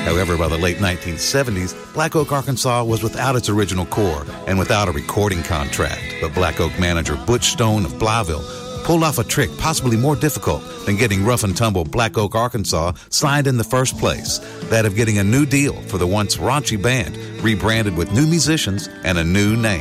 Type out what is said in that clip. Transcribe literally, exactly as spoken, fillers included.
However, by the late nineteen seventies, Black Oak, Arkansas was without its original core and without a recording contract. But Black Oak manager Butch Stone of Blyville pulled off a trick possibly more difficult than getting rough and tumble Black Oak, Arkansas signed in the first place, that of getting a new deal for the once raunchy band rebranded with new musicians and a new name.